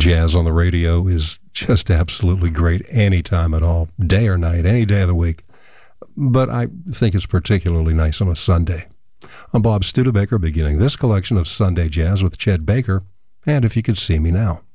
Jazz on the radio is just absolutely great anytime at all, day or night, any day of the week. But I think it's particularly nice on a Sunday. I'm Bob Studebaker, beginning this collection of Sunday Jazz with Chet Baker, and If You Could See Me Now.